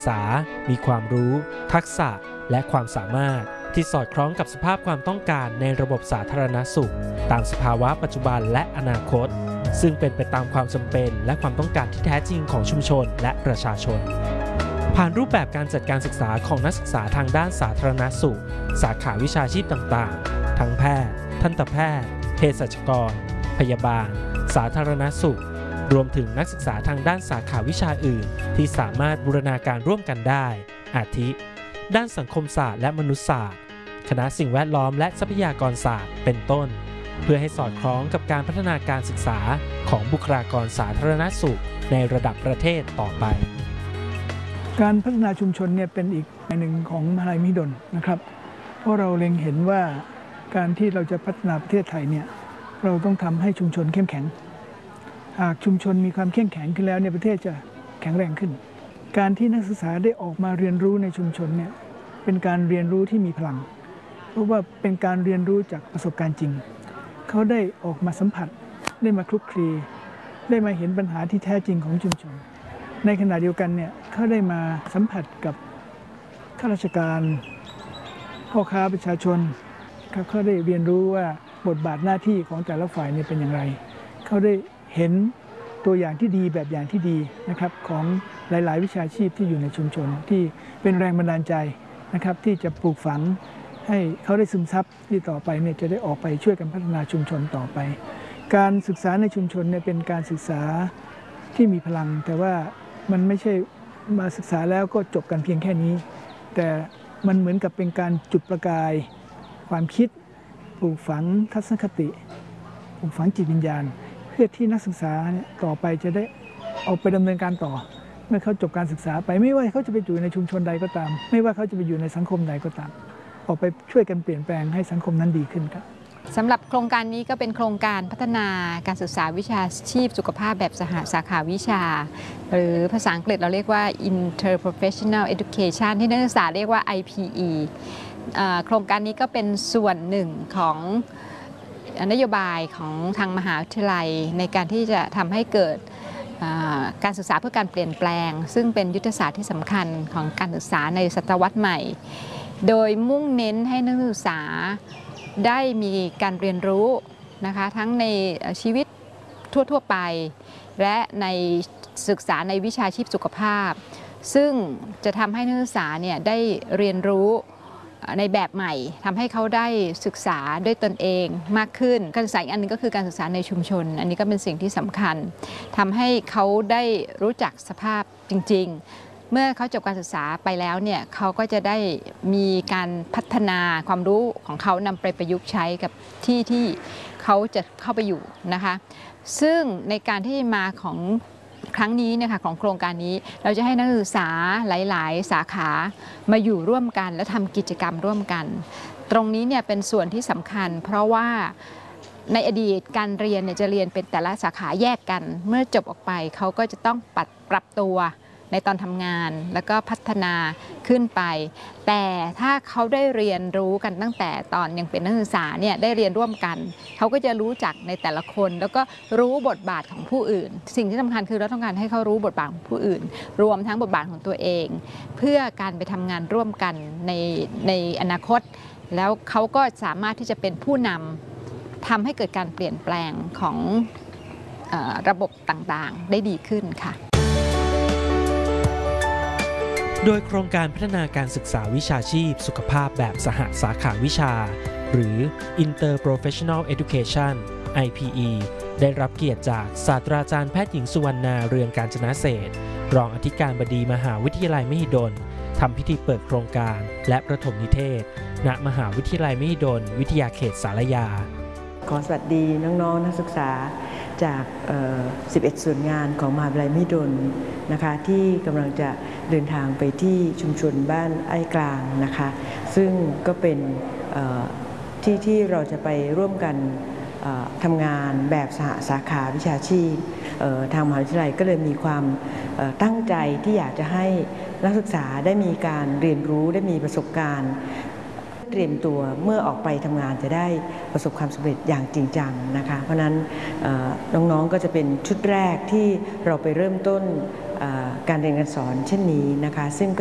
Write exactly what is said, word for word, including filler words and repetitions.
ศึกษามีความรู้ทักษะและความสามารถที่สอดคล้องกับสภาพความต้องการในระบบสาธารณสุขตามสภาวะปัจจุบันและอนาคตซึ่งเป็นไปตามความจำเป็นและความต้องการที่แท้จริงของชุมชนและประชาชนผ่านรูปแบบการจัดการศึกษาของนักศึกษาทางด้านสาธารณสุขสาขาวิชาชีพต่างๆทั้งแพทย์ทันตแพทย์เภสัชกรพยาบาลสาธารณสุขรวมถึงนักศึกษาทางด้านสาขาวิชาอื่นที่สามารถบูรณาการร่วมกันได้อาทิด้านสังคมศาสตร์และมนุษยศาสตร์คณะสิ่งแวดล้อมและทรัพยากรศาสตร์เป็นต้นเพื่อให้สอดคล้องกับการพัฒนาการศึกษาของบุคลากรสาธารณสุขในระดับประเทศต่อไปการพัฒนาชุมชนเนี่ยเป็นอีกอย่างหนึ่งของมหาวิทยาลัยมหิดลนะครับเพราะเราเล็งเห็นว่าการที่เราจะพัฒนาประเทศไทยเนี่ยเราต้องทำให้ชุมชนเข้มแข็งหากชุมชนมีความเข้มแข็งขึ้นแล้วเนี่ยประเทศจะแข็งแรงขึ้นการที่นักศึกษาได้ออกมาเรียนรู้ในชุมชนเนี่ยเป็นการเรียนรู้ที่มีพลังเพราะว่าเป็นการเรียนรู้จากประสบการณ์จริงเขาได้ออกมาสัมผัสได้มาคลุกคลีได้มาเห็นปัญหาที่แท้จริงของชุมชนในขณะเดียวกันเนี่ยเขาได้มาสัมผัสกับข้าราชการพ่อค้าประชาชนเขาได้เรียนรู้ว่าบทบาทหน้าที่ของแต่ละฝ่ายเนี่ยเป็นอย่างไรเขาได้เห็นตัวอย่างที่ดีแบบอย่างที่ดีนะครับของหลายๆวิชาชีพที่อยู่ในชุมชนที่เป็นแรงบันดาลใจนะครับที่จะปลูกฝังให้เขาได้ซึมซับที่ต่อไปเนี่ยจะได้ออกไปช่วยกันพัฒนาชุมชนต่อไปการศึกษาในชุมชนเนี่ยเป็นการศึกษาที่มีพลังแต่ว่ามันไม่ใช่มาศึกษาแล้วก็จบกันเพียงแค่นี้แต่มันเหมือนกับเป็นการจุดประกายความคิดปลูกฝังทัศนคติปลูกฝังจิตวิญญาณเพื่อที่นักศึกษาเนี่ยต่อไปจะได้เอาไปดำเนินการต่อเมื่อเขาจบการศึกษาไปไม่ว่าเขาจะไปอยู่ในชุมชนใดก็ตามไม่ว่าเขาจะไปอยู่ในสังคมใดก็ตามออกไปช่วยกันเปลี่ยนแปลงให้สังคมนั้นดีขึ้นครับสำหรับโครงการนี้ก็เป็นโครงการพัฒนาการศึกษาวิชาชีพสุขภาพแบบสหสาขาวิชาหรือภาษาอังกฤษเราเรียกว่า Interprofessional Education ที่นักศึกษาเรียกว่า ไอ พี อี โครงการนี้ก็เป็นส่วนหนึ่งของนโยบายของทางมหาวิทยาลัยในการที่จะทำให้เกิดการศึกษาเพื่อการเปลี่ยนแปลงซึ่งเป็นยุทธศาสตร์ที่สำคัญของการศึกษาในศตวรรษใหม่โดยมุ่งเน้นให้นักศึกษาได้มีการเรียนรู้นะคะทั้งในชีวิตทั่วๆไปและในศึกษาในวิชาชีพสุขภาพซึ่งจะทำให้นักศึกษาเนี่ยได้เรียนรู้ในแบบใหม่ทำให้เขาได้ศึกษาด้วยตนเองมากขึ้นการศึกษาอีกอันนึงก็คือการศึกษาในชุมชนอันนี้ก็เป็นสิ่งที่สำคัญทำให้เขาได้รู้จักสภาพจริงๆเมื่อเขาจบการศึกษาไปแล้วเนี่ยเขาก็จะได้มีการพัฒนาความรู้ของเขานำไปประยุกต์ใช้กับที่ที่เขาจะเข้าไปอยู่นะคะซึ่งในการที่มาของครั้งนี้เนี่ยค่ะของโครงการนี้เราจะให้นักศึกษาหลายๆสาขามาอยู่ร่วมกันและทำกิจกรรมร่วมกันตรงนี้เนี่ยเป็นส่วนที่สำคัญเพราะว่าในอดีตการเรียนเนี่ยจะเรียนเป็นแต่ละสาขาแยกกันเมื่อจบออกไปเขาก็จะต้องปรับปรับตัวในตอนทำงานแล้วก็พัฒนาขึ้นไปแต่ถ้าเขาได้เรียนรู้กันตั้งแต่ตอนยังเป็นนักศึกษาเนี่ยได้เรียนร่วมกันเขาก็จะรู้จักในแต่ละคนแล้วก็รู้บทบาทของผู้อื่นสิ่งที่สำคัญคือเราต้องการให้เขารู้บทบาทของผู้อื่นรวมทั้งบทบาทของตัวเองเพื่อการไปทำงานร่วมกันในในอนาคตแล้วเขาก็สามารถที่จะเป็นผู้นำทำให้เกิดการเปลี่ยนแปลงของเอ่อระบบต่างๆได้ดีขึ้นค่ะโดยโครงการพัฒนาการศึกษาวิชาชีพสุขภาพแบบสหสาขาวิชาหรือ Interprofessional Education ไอ พี อี ได้รับเกียรติจากศาสตราจารย์แพทย์หญิงสุวรรณาเรืองกาญจนาเศรษฐ์รองอธิการบดีมหาวิทยาลัยมหิดลทำพิธีเปิดโครงการและประถมนิเทศณมหาวิทยาลัยมหิดลวิทยาเขตสารยาขอสวัสดีน้องๆ นักศึกษาจากสิบเอ็ดส่วนงานของมหาวิทยาลัยมหิดลนะคะที่กำลังจะเดินทางไปที่ชุมชนบ้านไอ้กลางนะคะซึ่งก็เป็นที่ที่เราจะไปร่วมกันทำงานแบบสหสาขาวิชาชีพทางมหาวิทยาลัยก็เลยมีความตั้งใจที่อยากจะให้นักศึกษาได้มีการเรียนรู้ได้มีประสบการณ์เตรียมตัวเมื่อออกไปทำงานจะได้ประสบความสำเร็จอย่างจริงจังนะคะเพราะนั้นน้องๆก็จะเป็นชุดแรกที่เราไปเริ่มต้นการเรียนการสอนเช่นนี้นะคะซึ่ง